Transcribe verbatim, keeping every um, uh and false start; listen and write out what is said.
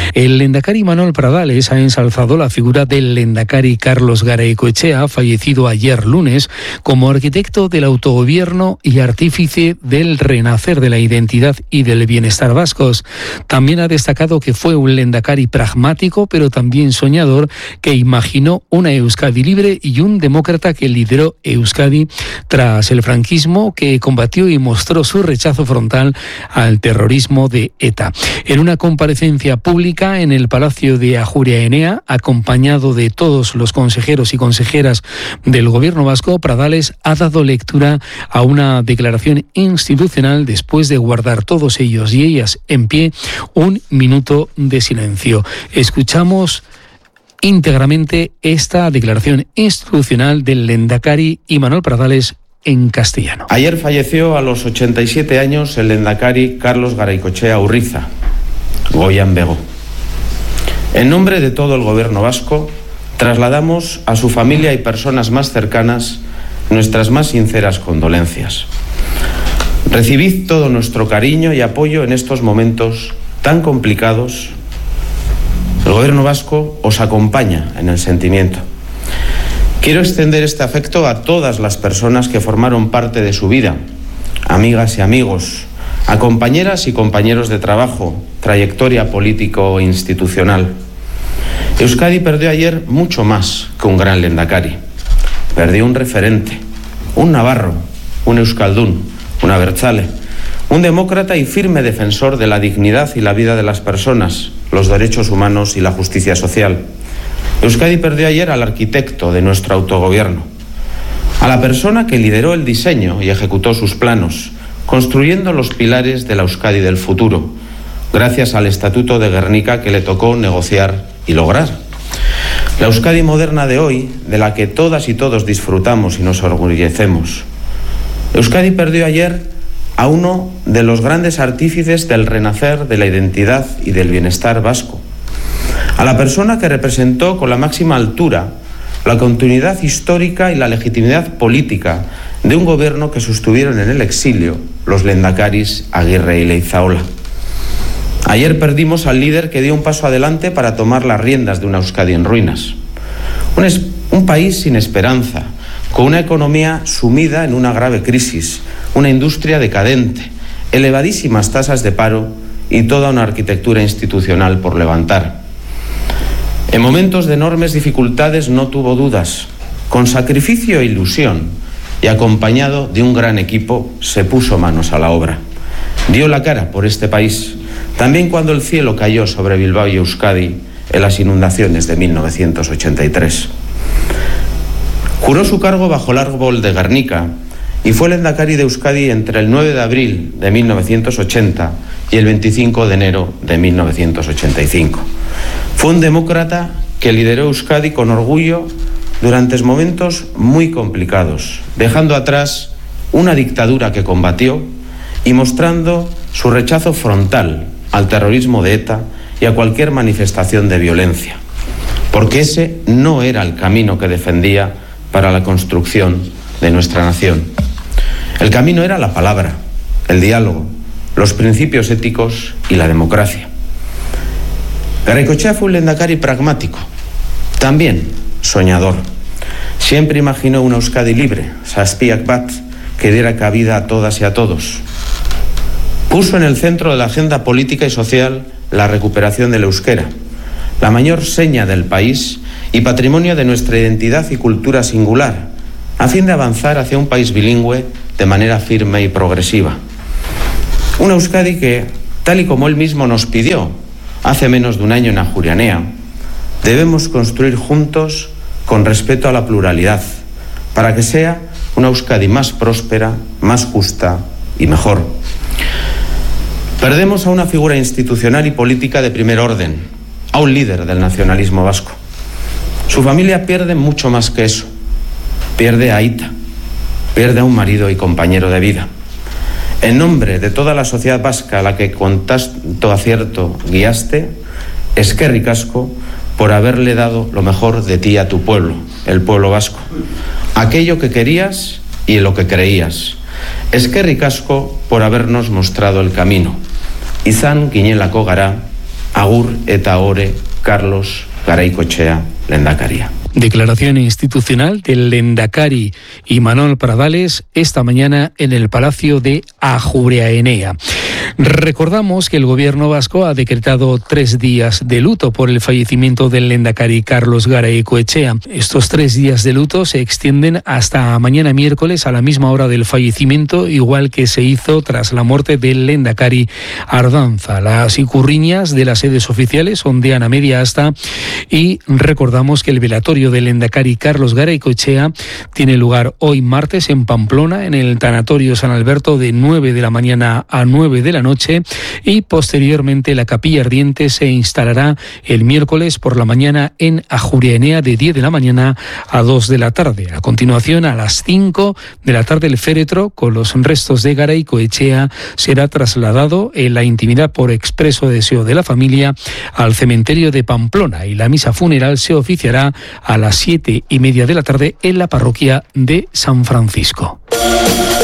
El lehendakari Manuel Pradales ha ensalzado la figura del lehendakari Carlos Garaycoechea, fallecido ayer lunes, como arquitecto del autogobierno y artífice del renacer de la identidad y del bienestar vascos. También ha destacado que fue un lehendakari pragmático, pero también soñador, que imaginó una Euskadi libre y un demócrata que lideró Euskadi tras el franquismo, que combatió y mostró su rechazo frontal al terrorismo de ETA. En una comparecencia pública en el Palacio de Ajuria Enea, acompañado de todos los consejeros y consejeras del Gobierno vasco, Pradales ha dado lectura a una declaración institucional después de guardar todos ellos y ellas en pie un minuto de silencio. Escuchamos íntegramente esta declaración institucional del lehendakari Manuel Pradales en castellano. Ayer falleció a los ochenta y siete años el lehendakari Carlos Garaycoechea Urriza, Goian Bego. En nombre de todo el Gobierno vasco, trasladamos a su familia y personas más cercanas nuestras más sinceras condolencias. Recibid todo nuestro cariño y apoyo en estos momentos tan complicados. El Gobierno vasco os acompaña en el sentimiento. Quiero extender este afecto a todas las personas que formaron parte de su vida, amigas y amigos, a compañeras y compañeros de trabajo, trayectoria político e institucional. Euskadi perdió ayer mucho más que un gran lehendakari. Perdió un referente, un navarro, un euskaldún, un abertzale, un demócrata y firme defensor de la dignidad y la vida de las personas, los derechos humanos y la justicia social. Euskadi perdió ayer al arquitecto de nuestro autogobierno, a la persona que lideró el diseño y ejecutó sus planos, construyendo los pilares de la Euskadi del futuro, gracias al Estatuto de Gernika que le tocó negociar y lograr. La Euskadi moderna de hoy, de la que todas y todos disfrutamos y nos orgullecemos. Euskadi perdió ayer a uno de los grandes artífices del renacer de la identidad y del bienestar vasco, a la persona que representó con la máxima altura la continuidad histórica y la legitimidad política de un gobierno que sostuvieron en el exilio los lehendakaris Aguirre y Leizaola. Ayer perdimos al líder que dio un paso adelante para tomar las riendas de una Euskadi en ruinas. Un, es, un país sin esperanza, con una economía sumida en una grave crisis, una industria decadente, elevadísimas tasas de paro y toda una arquitectura institucional por levantar. En momentos de enormes dificultades no tuvo dudas. Con sacrificio e ilusión y acompañado de un gran equipo, se puso manos a la obra. Dio la cara por este país, también cuando el cielo cayó sobre Bilbao y Euskadi en las inundaciones de mil novecientos ochenta y tres. Juró su cargo bajo el árbol de Gernika y fue lehendakari de Euskadi entre el nueve de abril de mil novecientos ochenta y el veinticinco de enero de mil novecientos ochenta y cinco. Fue un demócrata que lideró Euskadi con orgullo durante momentos muy complicados, dejando atrás una dictadura que combatió y mostrando su rechazo frontal al terrorismo de ETA y a cualquier manifestación de violencia, porque ese no era el camino que defendía para la construcción de nuestra nación. El camino era la palabra, el diálogo, los principios éticos y la democracia. Garaycoechea fue un lehendakari pragmático, también soñador. Siempre imaginó una Euskadi libre, Zazpiak bat, que diera cabida a todas y a todos. Puso en el centro de la agenda política y social la recuperación del euskera, la mayor seña del país y patrimonio de nuestra identidad y cultura singular, a fin de avanzar hacia un país bilingüe de manera firme y progresiva. Una Euskadi que, tal y como él mismo nos pidió hace menos de un año en Ajuria Enea, debemos construir juntos con respeto a la pluralidad, para que sea una Euskadi más próspera, más justa y mejor. Perdemos a una figura institucional y política de primer orden, a un líder del nacionalismo vasco. Su familia pierde mucho más que eso. Pierde a Aita, pierde a un marido y compañero de vida. En nombre de toda la sociedad vasca a la que con tanto acierto guiaste, eskerrik asko por haberle dado lo mejor de ti a tu pueblo, el pueblo vasco. Aquello que querías y en lo que creías. Eskerrik asko por habernos mostrado el camino. Izan ginelako gara, Agur eta ore Carlos Garaikoetxea lehendakaria. Declaración institucional del lehendakari Imanol Pradales esta mañana en el Palacio de Ajuria Enea. Recordamos que el gobierno vasco ha decretado tres días de luto por el fallecimiento del lehendakari Carlos Garaikoetxea. Estos tres días de luto se extienden hasta mañana miércoles a la misma hora del fallecimiento, igual que se hizo tras la muerte del lehendakari Ardanza. Las ikurriñas de las sedes oficiales son de Ana Media Asta y recordamos que el velatorio del lehendakari Carlos Garaikoetxea tiene lugar hoy martes en Pamplona, en el tanatorio San Alberto, de nueve de la mañana a nueve de la noche, y posteriormente la capilla ardiente se instalará el miércoles por la mañana en Ajuria Enea de diez de la mañana a dos de la tarde. A continuación, a las cinco de la tarde, el féretro con los restos de Garaikoetxea será trasladado en la intimidad por expreso deseo de la familia al cementerio de Pamplona, y la misa funeral se oficiará a las siete y media de la tarde en la parroquia de San Francisco.